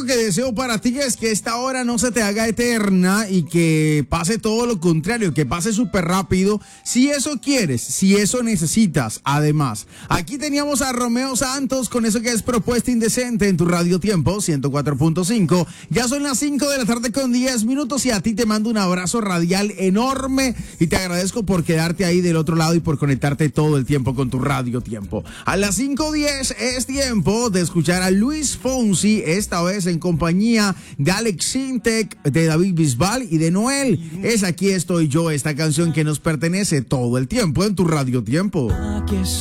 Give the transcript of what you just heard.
que deseo para ti es que esta hora no se te haga eterna y que pase todo lo contrario, que pase súper rápido. Si eso quieres, si eso necesitas, además. Aquí teníamos a Romeo Santos con eso que es Propuesta Indecente en tu Radio Tiempo 104.5. Ya son las 5 de la tarde con 10 minutos y a ti te mando un abrazo radial enorme y te agradezco por quedarte ahí del otro lado y por conectarte todo el tiempo con tu Radio Tiempo. A las 5:10 es tiempo de escuchar a Luis Fonsi, esta vez en compañía de Alex Sintek, de David Bisbal y de Noel. Es Aquí Estoy Yo, esta canción que nos pertenece todo el tiempo en tu Radio Tiempo.